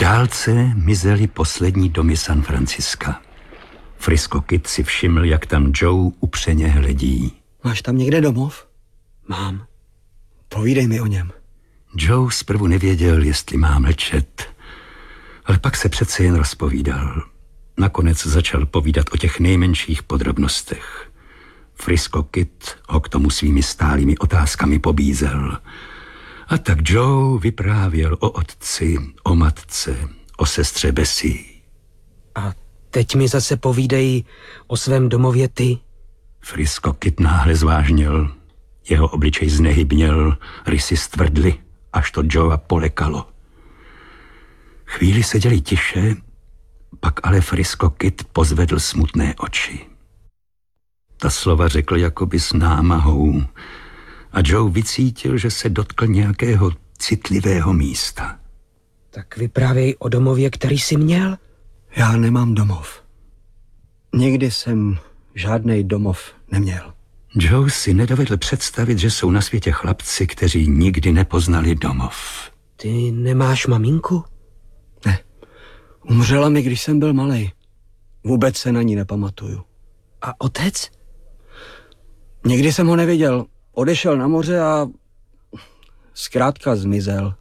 dálce mizely poslední domy San Franciska. Frisco Kid si všiml, jak tam Joe upřeně hledí. Máš tam někde domov? Mám. Povídej mi o něm. Joe zprvu nevěděl, jestli má mlčet, ale pak se přece jen rozpovídal. Nakonec začal povídat o těch nejmenších podrobnostech. Frisco Kid ho k tomu svými stálými otázkami pobízel. A tak Joe vyprávěl o otci, o matce, o sestře Bessie. A teď mi zase povídej o svém domově ty. Frisco Kid náhle zvážněl. Jeho obličej znehybněl, rysy stvrdly, až to Joea polekalo. Chvíli seděli tiše, pak ale Frisco Kid pozvedl smutné oči. Ta slova řekl jakoby s námahou a Joe vycítil, že se dotkl nějakého citlivého místa. Tak vyprávěj o domově, který jsi měl. Já nemám domov. Nikdy jsem žádnej domov neměl. Joe si nedovedl představit, že jsou na světě chlapci, kteří nikdy nepoznali domov. Ty nemáš maminku? Ne. Umřela mi, když jsem byl malej. Vůbec se na ní nepamatuju. A otec? Nikdy jsem ho neviděl. Odešel na moře a zkrátka zmizel.